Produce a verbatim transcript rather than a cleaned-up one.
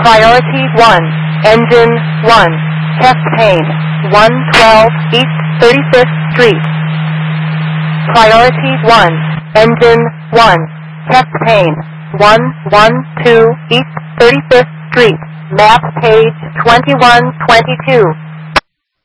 Priority one, Engine one, chest pain, one twelve East thirty-fifth Street. Priority one, Engine one, chest pain, one twelve East thirty-fifth Street, map page twenty-one twenty-two.